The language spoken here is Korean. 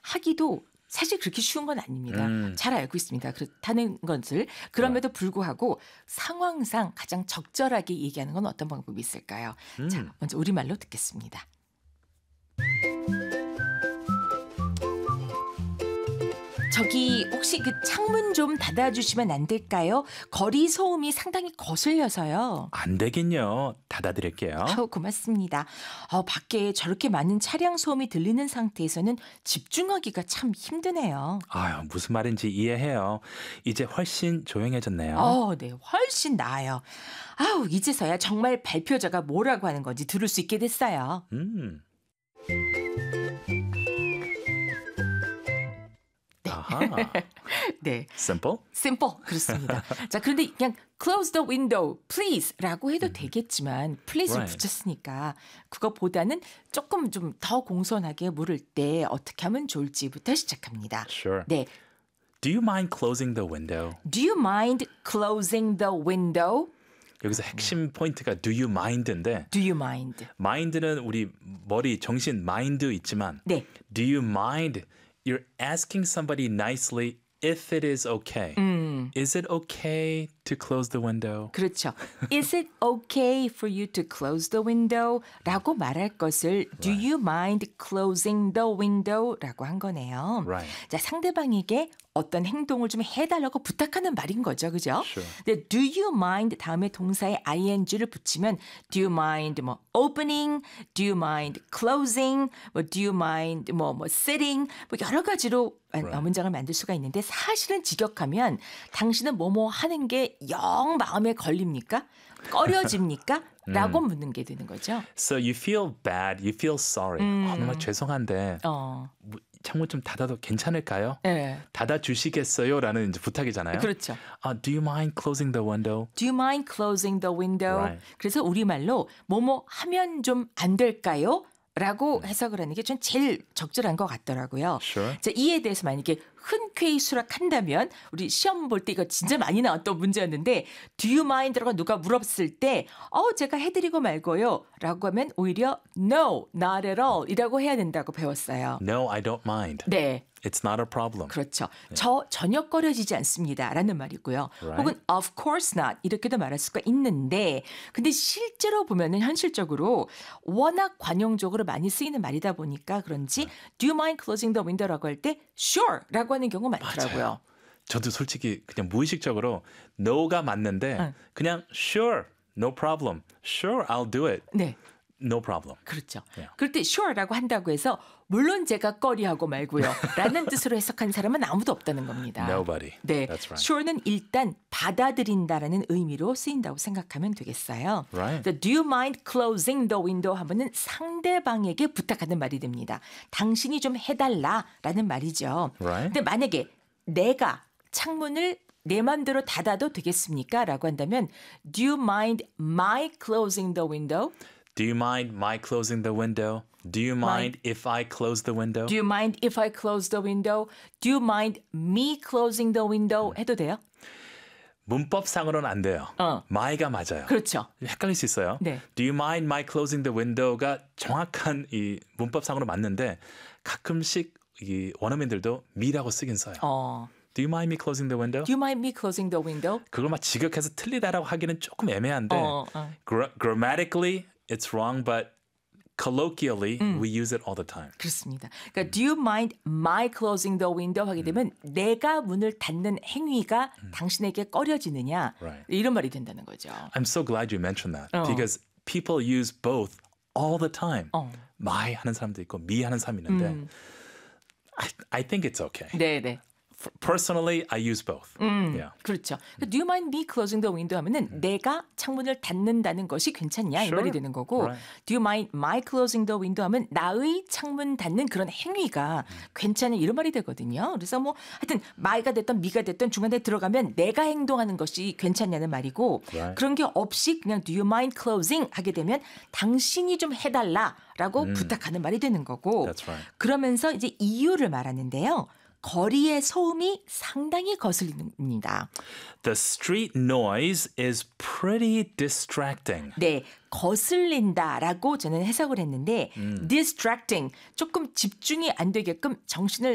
하기도 사실 그렇게 쉬운 건 아닙니다. 잘 알고 있습니다. 그렇다는 것을. 그럼에도 불구하고 상황상 가장 적절하게 얘기하는 건 어떤 방법이 있을까요? 자, 먼저 우리말로 듣겠습니다. 저기 혹시 그 창문 좀 닫아주시면 안 될까요? 거리 소음이 상당히 거슬려서요. 안 되긴요. 닫아드릴게요. 아우, 고맙습니다. 밖에 저렇게 많은 차량 소음이 들리는 상태에서는 집중하기가 참 힘드네요. 아유, 무슨 말인지 이해해요. 이제 훨씬 조용해졌네요. 네, 훨씬 나아요. 아우, 이제서야 정말 발표자가 뭐라고 하는 건지 들을 수 있게 됐어요. 아하. 네. Simple? simple. 그렇습니다. 자, 그런데 그냥 close the window, please 라고 해도 되겠지만 please를 Right. 붙였으니까 그것보다는 조금 좀 더 공손하게 물을 때 어떻게 하면 좋을지부터 시작합니다. Sure. 네. Do you mind closing the window? Do you mind closing the window? 여기서 핵심 포인트가 do you mind인데 Do you mind? mind는 우리 머리, 정신, mind 있지만 네. do you mind? You're asking somebody nicely if it is okay. Is it okay to close the window? 그렇죠. Is it okay for you to close the window? 라고 말할 것을 Do you mind closing the window? 라고 한 거네요. Right. 자, 상대방에게 어떤 행동을 좀 해달라고 부탁하는 말인 거죠. 그죠? Sure. 근데 do you mind 다음에 동사에 ing를 붙이면 do you mind 뭐 opening, do you mind closing, 뭐 do you mind 뭐 sitting 뭐 여러 가지로 문장을 만들 수가 있는데 사실은 직역하면 당신은 뭐뭐 하는 게 영 마음에 걸립니까? 꺼려집니까? 라고 묻는 게 되는 거죠. So you feel bad, you feel sorry. 정말 죄송한데 창문 좀 닫아도 괜찮을까요? 네. 닫아주시겠어요? 라는 이제 부탁이잖아요. 그렇죠. Do you mind closing the window? Do you mind closing the window? Right. 그래서 우리말로 뭐뭐 하면 좀 안 될까요? 라고 해석을 하는 게 전 제일 적절한 것 같더라고요. Sure. 자, 이에 대해서 만약에 흔쾌히 수락한다면 우리 시험 볼 때 이거 진짜 많이 나왔던 문제였는데 Do you mind라고 누가 물었을 때 제가 해드리고 말고요 라고 하면 오히려 No, not at all 이라고 해야 된다고 배웠어요. No, I don't mind. 네. It's not a problem. 그렇죠. 저 전혀 꺼려지지 않습니다. 라는 말이고요. Right. 혹은 of course not 이렇게도 말할 수가 있는데 근데 실제로 보면은 현실적으로 워낙 관용적으로 많이 쓰이는 말이다 보니까 그런지 Do you mind closing the window라고 할 때 sure 라고 하는 경우 많더라고요. 맞아요. 저도 솔직히 그냥 무의식적으로 no가 맞는데 그냥 sure, no problem. Sure, I'll do it. 네. No problem. 그렇죠. Yeah. 그럴 때 sure라고 한다고 해서 물론 제가 꺼리하고 말고요. 라는 뜻으로 해석한 사람은 아무도 없다는 겁니다. Nobody. 네, That's right. sure는 일단 받아들인다라는 의미로 쓰인다고 생각하면 되겠어요. Right. So, do you mind closing the window 하면은 상대방에게 부탁하는 말이 됩니다. 당신이 좀 해달라라는 말이죠. Right. 근데 만약에 내가 창문을 내 맘대로 닫아도 되겠습니까? 라고 한다면 do you mind my closing the window? Do you mind my closing the window? Do you mind if I close the window? Do you mind if I close the window? Do you mind me closing the window? 해도 돼요? 문법상으로는 안 돼요. my가 맞아요. 그렇죠. 헷갈릴 수 있어요. 네. Do you mind my closing the window가 정확한 이 문법상으로 맞는데 가끔씩 이 원어민들도 me라고 쓰긴 써요. Do you mind me closing the window? Do you mind me closing the window? 그걸 막 직역해서 틀리다라고 하기는 조금 애매한데 grammatically it's wrong, but colloquially we use it all the time. 그렇습니다. 그러니까 do you mind my closing the window 하게 되면 내가 문을 닫는 행위가 당신에게 꺼려지느냐 Right. 이런 말이 된다는 거죠. I'm so glad you mentioned that because people use both all the time. my 하는 사람도 있고 me 하는 사람이 있는데 I think it's okay. 네네. Personally, I use both. Yeah. 그렇죠. Do you mind me closing the window 하면은 내가 창문을 닫는다는 것이 괜찮냐 이 Sure. 말이 되는 거고 Right. Do you mind my closing the window 하면 나의 창문 닫는 그런 행위가 괜찮냐 이런 말이 되거든요. 그래서 뭐 하여튼 my가 됐든 me가 됐든 중간에 들어가면 내가 행동하는 것이 괜찮냐는 말이고 Right. 그런 게 없이 그냥 Do you mind closing 하게 되면 당신이 좀 해달라라고 부탁하는 말이 되는 거고 That's right. 그러면서 이제 이유를 말하는데요. 거리의 소음이 상당히 거슬립니다. The street noise is pretty distracting. 네, 거슬린다라고 저는 해석을 했는데 distracting, 조금 집중이 안 되게끔 정신을